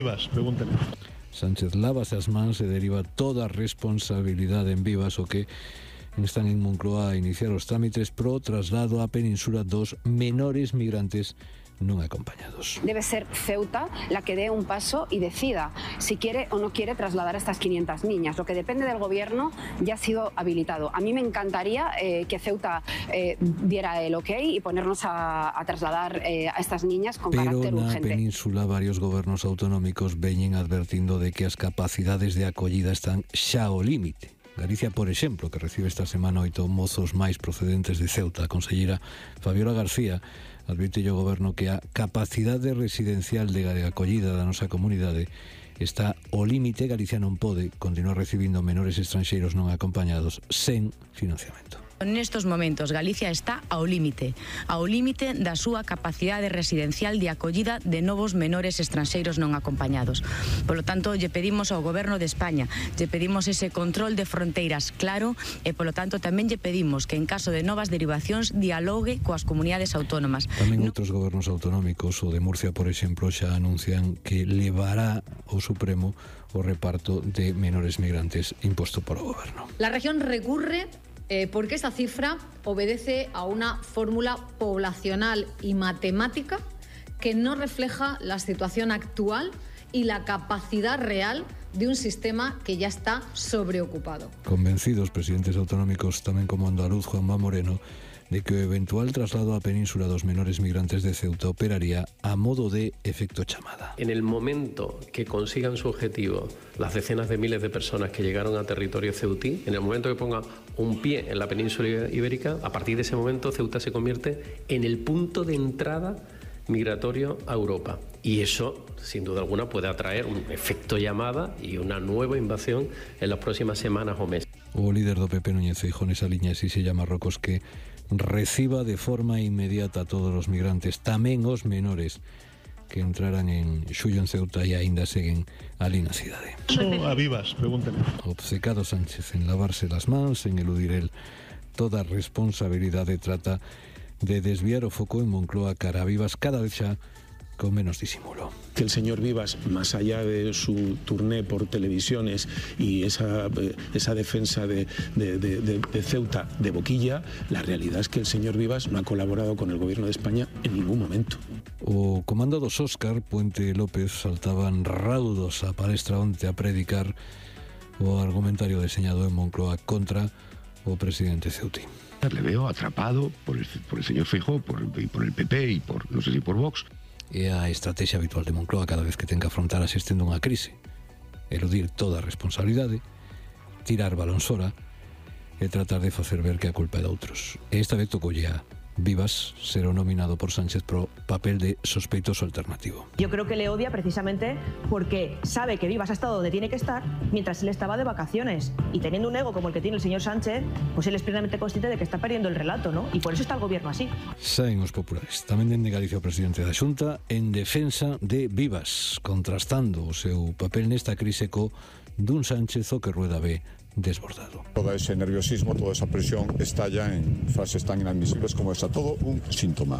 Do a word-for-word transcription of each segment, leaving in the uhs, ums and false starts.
Vivas, pregúntale. Sánchez lávase as mans e deriva toda a responsabilidade en Vivas, o que están en Moncloa a iniciar os trámites pro traslado á península dos menores migrantes non acompañados. Debe ser Ceuta la que dé un paso y decida si quiere o no quiere trasladar a estas quinientas niñas. Lo que depende del gobierno ya ha sido habilitado. A mí me encantaría eh, que Ceuta eh, diera el ok y ponernos a, a trasladar eh, a estas niñas con Pero carácter na urgente. península varios gobernos autonómicos veñen advertindo de que as capacidades de acollida están xa ao límite. Galicia, por exemplo, que recibe esta semana oito mozos máis procedentes de Ceuta. A conselleira Fabiola García advirte ao goberno que a capacidade residencial de acollida da nosa comunidade está ao límite. Galicia non pode continuar recibindo menores estranxeiros non acompañados sen financiamento. Nestos momentos Galicia está ao límite, ao límite da súa capacidade residencial de acollida de novos menores estranxeiros non acompañados. Polo tanto, lle pedimos ao Goberno de España, lle pedimos ese control de fronteiras claro e, polo tanto, tamén lle pedimos que en caso de novas derivacións dialogue coas comunidades autónomas. Tamén outros gobernos autonómicos, o de Murcia, por exemplo, xa anuncian que levará ao Supremo o reparto de menores migrantes imposto por o Goberno. La región recurre Eh, porque esa cifra obedece a una fórmula poblacional y matemática que no refleja la situación actual y la capacidad real de un sistema que ya está sobreocupado. Convencidos presidentes autonómicos, tamén como andaluz Juanma Moreno, de que o eventual traslado á península dos menores migrantes de Ceuta operaría a modo de efecto chamada. En el momento que consigan su objetivo las decenas de miles de personas que llegaron a territorio ceutí, en el momento que ponga un pie en la península ibérica, a partir de ese momento Ceuta se convierte en el punto de entrada migratorio a Europa. Y eso, sin duda alguna, puede atraer un efecto llamada y una nueva invasión en las próximas semanas o meses. O líder do P P, Núñez Feijóo, nesa liña así se llama Marrocos, que reciba de forma inmediata a todos os migrantes, tamén os menores que entraran en xullo en Ceuta e aínda seguen ali na cidade. A Vivas, pregúntale. Obcecado Sánchez en lavarse las mans, en eludir el toda responsabilidade, trata de desviar o foco en Moncloa cara a Vivas, cada vez xa con menos disimulo. Que el señor Vivas, más allá de su turné por televisiones y esa, esa defensa de, de, de, de, de Ceuta de boquilla, la realidad es que el señor Vivas no ha colaborado con el gobierno de España en ningún momento. O comando dos Óscar, Puente e López saltaban raudos a palestra onte a predicar o argumentario deseñado en Moncloa contra o presidente ceutí. Le veo atrapado por el, por el señor Feijóo, por, por el P P y por, no sé si por Vox. É a estrategia habitual de Moncloa cada vez que ten que afrontar asistindo unha crise: eludir toda a responsabilidade, tirar balón fora e tratar de facer ver que a culpa é de outros. E esta vez tocoulle a Vivas ser o nominado por Sánchez pro papel de sospeitoso alternativo. Yo creo que le odia precisamente porque sabe que Vivas ha estado donde tiene que estar mientras él estaba de vacaciones, y teniendo un ego como el que tiene el señor Sánchez, pues él es plenamente consciente de que está perdiendo el relato, ¿no? Y por eso está el gobierno así. Saen os populares. Tamén dende Galicia o presidente da Xunta en defensa de Vivas, contrastando o seu papel nesta crise co dun Sánchez o que rueda ve desbordado. Todo ese nerviosismo, toda esa presión estalla en frases tan inadmisibles como esta. Todo un síntoma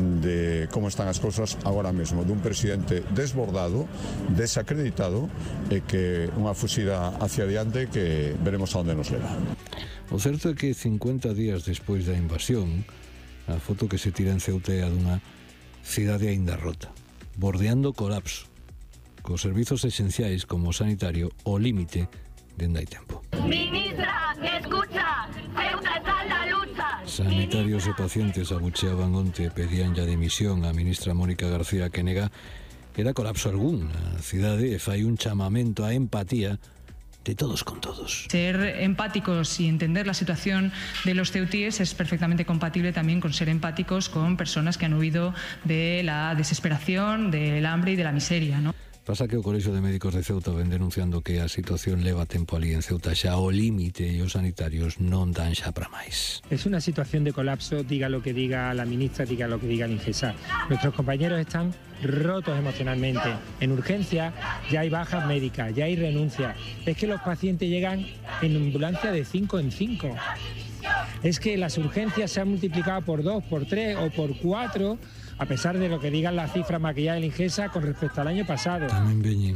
de cómo están as cosas agora mesmo, dun presidente desbordado, desacreditado e que unha fuxida hacia adiante que veremos a onde nos leva. O certo é que cincuenta días despois da invasión, a foto que se tira en Ceuta é a dunha cidade aínda rota, bordeando colapso, cos servizos esenciais como o sanitario ao límite dende hai tempo. Ministra, escucha, Ceuta está en la lucha. Sanitarios e pacientes abucheaban onte e pedían ya dimisión a ministra Mónica García, que nega era colapso algún na cidade e fai un chamamento á empatía de todos con todos. Ser empáticos y entender la situación de los ceutíes es perfectamente compatible también con ser empáticos con personas que han huido de la desesperación, del hambre y de la miseria, ¿no? Pasa que o Colexio de Médicos de Ceuta ven denunciando que a situación leva tempo ali en Ceuta xa ao límite e os sanitarios non dan xa para máis. Es una situación de colapso, diga lo que diga la ministra, diga lo que diga el Ingesa. Nuestros compañeros están rotos emocionalmente. En urgencia ya hay bajas médicas, ya hay renuncias. Es que los pacientes llegan en ambulancia de cinco en cinco. Es que las urgencias se han multiplicado por dos, por tres o por cuatro, a pesar de lo que digan las cifras maquilladas del Ingesa con respecto al año pasado. Tamén veñen